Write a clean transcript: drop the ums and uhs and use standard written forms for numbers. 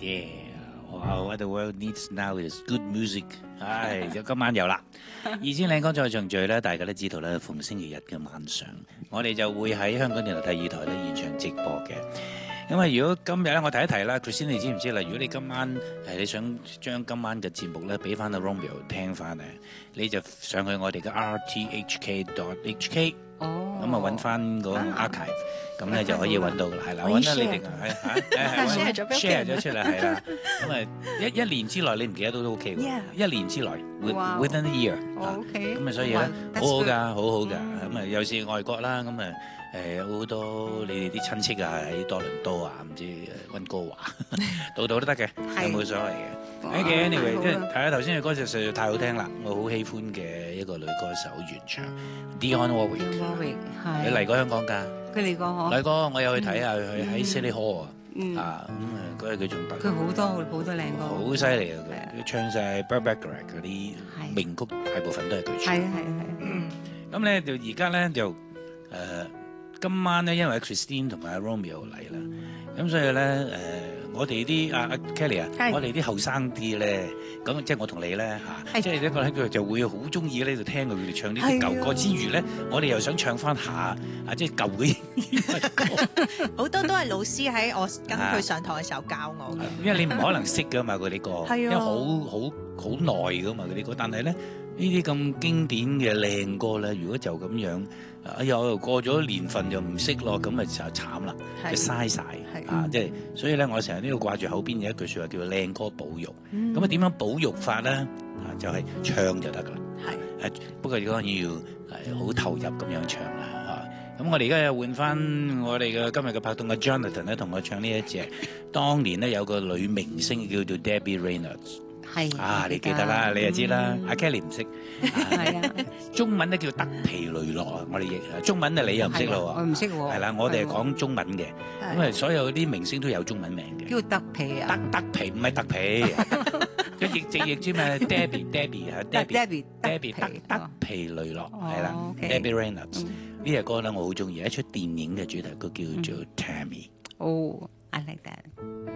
What the world needs now is good music。今晚有啦，2000靚歌再重聚咧，大家都知道咧，逢星期日嘅晚上，我哋就會喺香港電台第二台咧現場直播嘅。因為如果今日咧，我提一提啦 ，Christine 你知唔知啦？如果你今晚你想將今晚嘅節目咧俾翻阿 Romeo 聽翻咧，你就上去我哋嘅 rthk.hk。咁啊揾翻嗰個 archive，咁咧就可以揾到噶啦，係啦，揾得你哋係 share 咗出嚟，係啦，咁啊一年之內你唔記得都 OK 喎，一年之內 within a year， 咁啊所以咧好好噶，好好噶，咁啊尤其是外國啦，咁啊好多你哋啲親戚啊喺多倫多啊，唔知溫哥華，度度都得嘅，有冇所謂嘅。Anyway， 即係睇下頭先嘅歌就實在太好聽啦，我好喜歡嘅一個女歌手原唱 Dionne Warwick， 你嚟過香港㗎？ 佢嚟過嗬？ 嚟過，我有去睇下佢喺 City Hall 嗰日佢仲得。 佢好多靚歌， 好犀利啊！佢唱晒 Barbara 嗰啲名曲，大部分都係佢唱。 係。 咁咧就而家咧就今晚咧，因為 Christine 同埋阿 Romeo 嚟啦，咁所以咧我哋啲阿 Kelly 啊，我哋啲後生啲咧，咁即係我同你咧嚇，即係一個喺佢就會好中意呢度聽佢哋唱呢啲舊歌之餘咧，我哋又想唱翻下即係舊嘅英文歌。 好多都係老師喺我跟佢上堂嘅時候教我嘅。 因為你唔可能識噶嘛嗰啲歌，因為好耐噶嘛嗰啲歌，但係咧呢啲咁經典嘅靚歌咧，如果就咁樣，又過咗年份就唔識咯，咁咪就慘啦，就嘥晒即係所以咧，我成日都要掛住口邊有一句説話叫做靚歌保育。咁啊點樣保育法咧？就係唱就得噶啦。不過如果要好投入咁樣唱啦咁我哋而家又換翻我哋嘅今日嘅拍檔嘅 Jonathan 咧，同我唱呢一隻。當年咧有個女明星叫做 Debbie Reynolds。你記得啦，你就知啦。阿 Kelly 唔識，中文咧叫德皮雷諾啊，我哋譯中文你又唔識咯喎， 我唔識喎。 係啦，我哋係講中文嘅，咁啊所有啲明星都有中文名嘅。 叫德皮啊？ 德皮唔係特皮，佢直譯之咩 ？Debbie 啊 ，Debbie 德皮雷諾係啦 ，Debbie Reynolds 呢隻歌咧我好中意，一出電影嘅主題曲叫做 Tammy。 Oh, I like that.